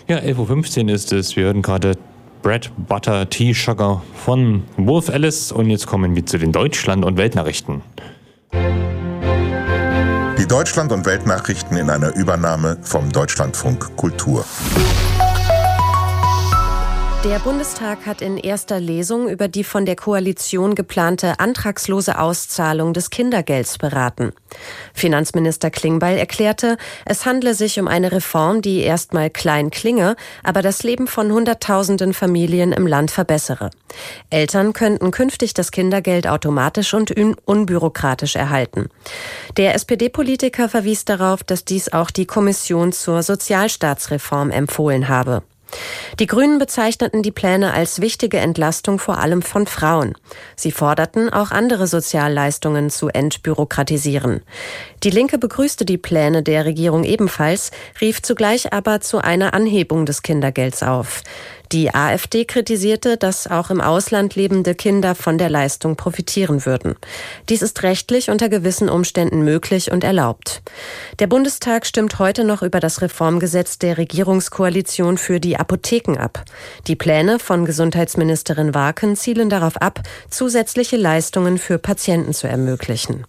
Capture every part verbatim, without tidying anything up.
Ja, elf Uhr fünfzehn ist es. Wir hören gerade Bread, Butter, Tea, Sugar von Wolf Alice. Und jetzt kommen wir zu den Deutschland- und Weltnachrichten. Die Deutschland- und Weltnachrichten in einer Übernahme vom Deutschlandfunk Kultur. Der Bundestag hat in erster Lesung über die von der Koalition geplante antragslose Auszahlung des Kindergelds beraten. Finanzminister Klingbeil erklärte, es handle sich um eine Reform, die erstmal klein klinge, aber das Leben von Hunderttausenden Familien im Land verbessere. Eltern könnten künftig das Kindergeld automatisch und un- unbürokratisch erhalten. Der S P D-Politiker verwies darauf, dass dies auch die Kommission zur Sozialstaatsreform empfohlen habe. Die Grünen bezeichneten die Pläne als wichtige Entlastung vor allem von Frauen. Sie forderten, auch andere Sozialleistungen zu entbürokratisieren. Die Linke begrüßte die Pläne der Regierung ebenfalls, rief zugleich aber zu einer Anhebung des Kindergelds auf. Die AfD kritisierte, dass auch im Ausland lebende Kinder von der Leistung profitieren würden. Dies ist rechtlich unter gewissen Umständen möglich und erlaubt. Der Bundestag stimmt heute noch über das Reformgesetz der Regierungskoalition für die Apotheken ab. Die Pläne von Gesundheitsministerin Warken zielen darauf ab, zusätzliche Leistungen für Patienten zu ermöglichen.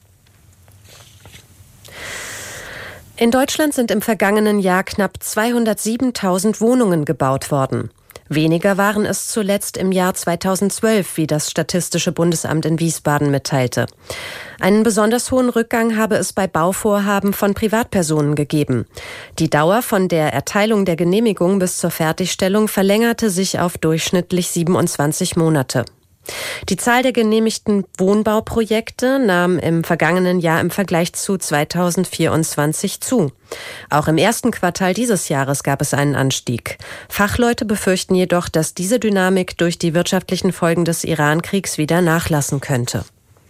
In Deutschland sind im vergangenen Jahr knapp zweihundertsiebentausend Wohnungen gebaut worden. Weniger waren es zuletzt im Jahr zweitausendzwölf, wie das Statistische Bundesamt in Wiesbaden mitteilte. Einen besonders hohen Rückgang habe es bei Bauvorhaben von Privatpersonen gegeben. Die Dauer von der Erteilung der Genehmigung bis zur Fertigstellung verlängerte sich auf durchschnittlich siebenundzwanzig Monate. Die Zahl der genehmigten Wohnbauprojekte nahm im vergangenen Jahr im Vergleich zu zweitausendvierundzwanzig zu. Auch im ersten Quartal dieses Jahres gab es einen Anstieg. Fachleute befürchten jedoch, dass diese Dynamik durch die wirtschaftlichen Folgen des Iran-Kriegs wieder nachlassen könnte.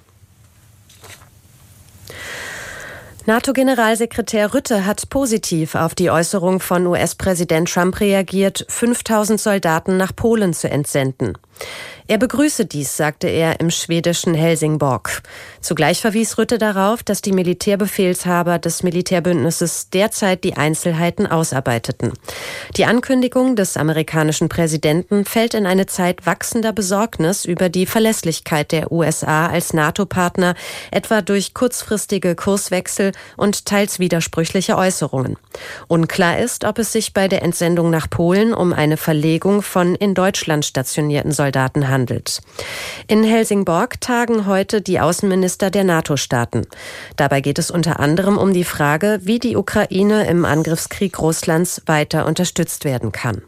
NATO-Generalsekretär Rutte hat positiv auf die Äußerung von U S-Präsident Trump reagiert, fünftausend Soldaten nach Polen zu entsenden. Er begrüße dies, sagte er im schwedischen Helsingborg. Zugleich verwies Rutte darauf, dass die Militärbefehlshaber des Militärbündnisses derzeit die Einzelheiten ausarbeiteten. Die Ankündigung des amerikanischen Präsidenten fällt in eine Zeit wachsender Besorgnis über die Verlässlichkeit der U S A als NATO-Partner, etwa durch kurzfristige Kurswechsel und teils widersprüchliche Äußerungen. Unklar ist, ob es sich bei der Entsendung nach Polen um eine Verlegung von in Deutschland stationierten Soldaten handelt. In Helsingborg tagen heute die Außenminister der NATO-Staaten. Dabei geht es unter anderem um die Frage, wie die Ukraine im Angriffskrieg Russlands weiter unterstützt werden kann.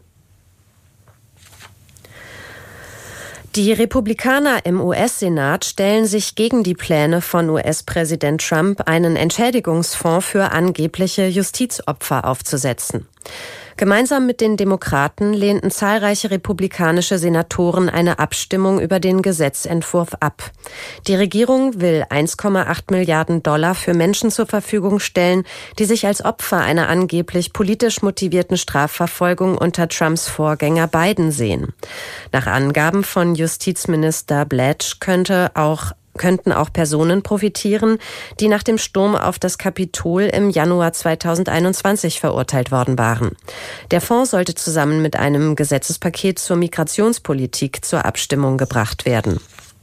Die Republikaner im U S-Senat stellen sich gegen die Pläne von U S-Präsident Trump, einen Entschädigungsfonds für angebliche Justizopfer aufzusetzen. Gemeinsam mit den Demokraten lehnten zahlreiche republikanische Senatoren eine Abstimmung über den Gesetzentwurf ab. Die Regierung will eins Komma acht Milliarden Dollar für Menschen zur Verfügung stellen, die sich als Opfer einer angeblich politisch motivierten Strafverfolgung unter Trumps Vorgänger Biden sehen. Nach Angaben von Justizminister Blatch könnte auch könnten auch Personen profitieren, die nach dem Sturm auf das Kapitol im Januar zweitausendeinundzwanzig verurteilt worden waren. Der Fonds sollte zusammen mit einem Gesetzespaket zur Migrationspolitik zur Abstimmung gebracht werden.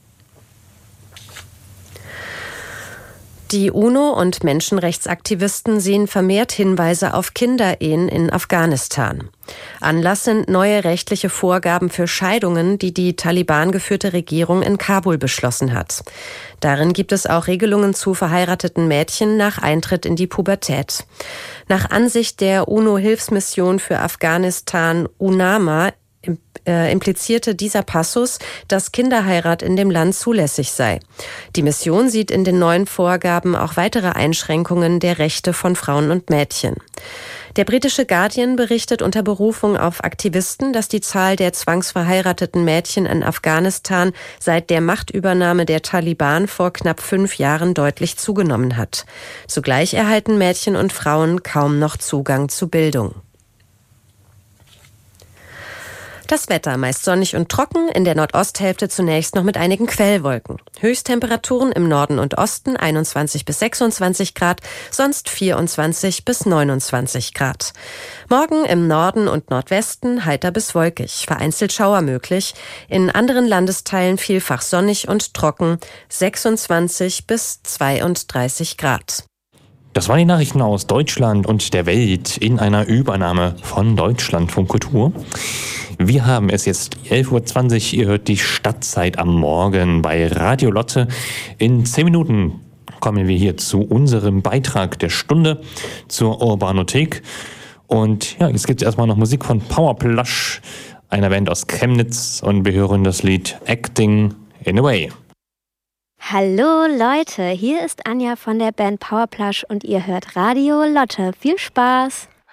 Die UNO und Menschenrechtsaktivisten sehen vermehrt Hinweise auf Kinderehen in Afghanistan. Anlass sind neue rechtliche Vorgaben für Scheidungen, die die Taliban-geführte Regierung in Kabul beschlossen hat. Darin gibt es auch Regelungen zu verheirateten Mädchen nach Eintritt in die Pubertät. Nach Ansicht der UNO-Hilfsmission für Afghanistan UNAMA implizierte dieser Passus, dass Kinderheirat in dem Land zulässig sei. Die Mission sieht in den neuen Vorgaben auch weitere Einschränkungen der Rechte von Frauen und Mädchen. Der britische Guardian berichtet unter Berufung auf Aktivisten, dass die Zahl der zwangsverheirateten Mädchen in Afghanistan seit der Machtübernahme der Taliban vor knapp fünf Jahren deutlich zugenommen hat. Zugleich erhalten Mädchen und Frauen kaum noch Zugang zu Bildung. Das Wetter meist sonnig und trocken, in der Nordosthälfte zunächst noch mit einigen Quellwolken. Höchsttemperaturen im Norden und Osten einundzwanzig bis sechsundzwanzig Grad, sonst vierundzwanzig bis neunundzwanzig Grad. Morgen im Norden und Nordwesten heiter bis wolkig, vereinzelt Schauer möglich. In anderen Landesteilen vielfach sonnig und trocken, sechsundzwanzig bis zweiunddreißig Grad. Das waren die Nachrichten aus Deutschland und der Welt in einer Übernahme von Deutschlandfunk Kultur. Wir haben es jetzt elf Uhr zwanzig, ihr hört die Stadtzeit am Morgen bei Radio Lotte. In zehn Minuten kommen wir hier zu unserem Beitrag der Stunde zur Urbanothek. Und ja, jetzt gibt es erstmal noch Musik von Powerplush, einer Band aus Chemnitz, und wir hören das Lied Acting in a Way. Hallo Leute, hier ist Anja von der Band Powerplush und ihr hört Radio Lotte. Viel Spaß!